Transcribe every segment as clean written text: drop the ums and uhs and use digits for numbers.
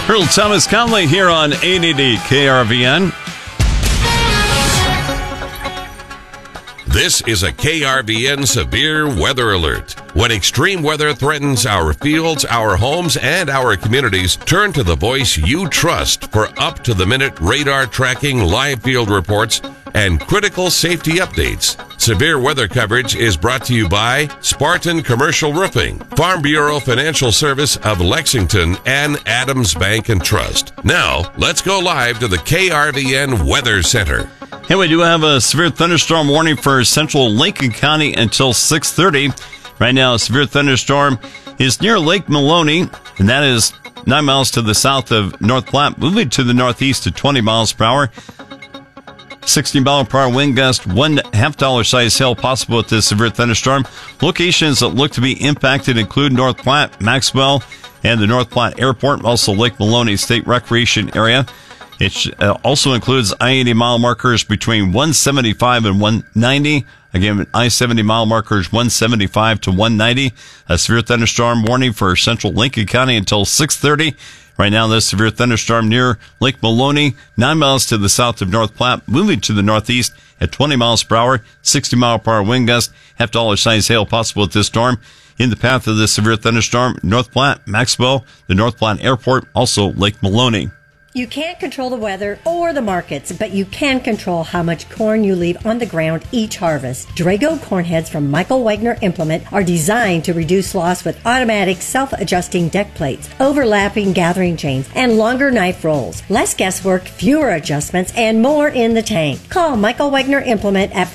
Earl Thomas Conley here on 880 KRVN. This is a KRVN severe weather alert. When extreme weather threatens our fields, our homes, and our communities, turn to the voice you trust for up-to-the-minute radar tracking, live field reports, and critical safety updates. Severe weather coverage is brought to you by Spartan Commercial Roofing, Farm Bureau Financial Service of Lexington, and Adams Bank and Trust. Now, let's go live to the KRVN Weather Center. Hey, we do have a severe thunderstorm warning for central Lincoln County until 6:30. Right now, a severe thunderstorm is near Lake Maloney, and that is 9 miles to the south of North Platte, moving to the northeast at 20 miles per hour. 60-mile-per-hour wind gust, $1.50 size hail possible with this severe thunderstorm. Locations that look to be impacted include North Platte, Maxwell, and the North Platte Airport, also Lake Maloney State Recreation Area. It also includes I-80 mile markers between 175 and 190. Again, I-70 mile markers 175 to 190. A severe thunderstorm warning for central Lincoln County until 6:30. Right now, this severe thunderstorm near Lake Maloney, 9 miles to the south of North Platte, moving to the northeast at 20 miles per hour, 60-mile-per-hour wind gust, $0.50 size hail possible with this storm. In the path of this severe thunderstorm, North Platte, Maxwell, the North Platte Airport, also Lake Maloney. You can't control the weather or the markets, but you can control how much corn you leave on the ground each harvest. Drago corn heads from Michael Wagner Implement are designed to reduce loss with automatic self-adjusting deck plates, overlapping gathering chains, and longer knife rolls. Less guesswork, fewer adjustments, and more in the tank. Call Michael Wagner Implement at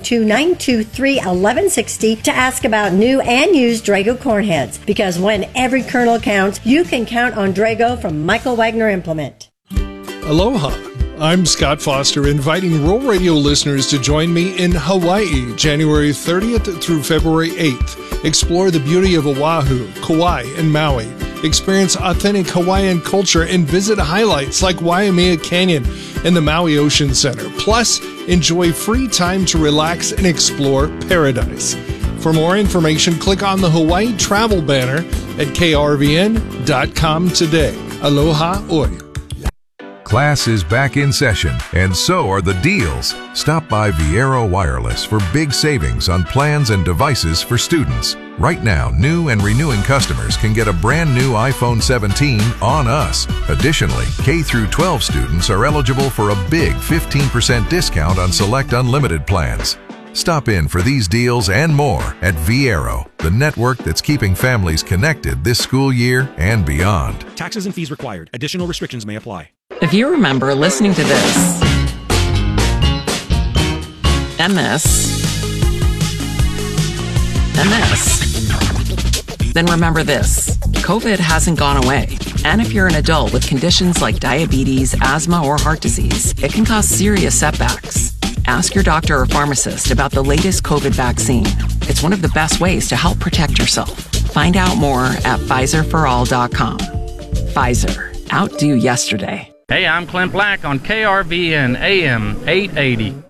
402-923-1160 to ask about new and used Drago corn heads. Because when every kernel counts, you can count on Drago from Michael Wagner Implement. Aloha. I'm Scott Foster, inviting Rural Radio listeners to join me in Hawaii, January 30th through February 8th. Explore the beauty of Oahu, Kauai, and Maui. Experience authentic Hawaiian culture and visit highlights like Waimea Canyon and the Maui Ocean Center. Plus, enjoy free time to relax and explore paradise. For more information, click on the Hawaii travel banner at krvn.com today. Aloha oi. Class is back in session, and so are the deals. Stop by Viero Wireless for big savings on plans and devices for students. Right now, new and renewing customers can get a brand new iPhone 17 on us. Additionally, K through 12 students are eligible for a big 15% discount on select unlimited plans. Stop in for these deals and more at Viero, the network that's keeping families connected this school year and beyond. Taxes and fees required. Additional restrictions may apply. If you remember listening to this, and this, then remember this. COVID hasn't gone away. And if you're an adult with conditions like diabetes, asthma, or heart disease, it can cause serious setbacks. Ask your doctor or pharmacist about the latest COVID vaccine. It's one of the best ways to help protect yourself. Find out more at PfizerForAll.com. Pfizer. Outdo yesterday. Hey, I'm Clint Black on KRVN AM 880.